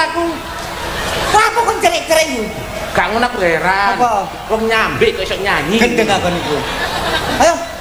aku. Apa kon cerik-cerik iku? Gak ngono aku heran. Apa? Wong nyambi kok iso nyanyi. Gendeng aku niku. Ayo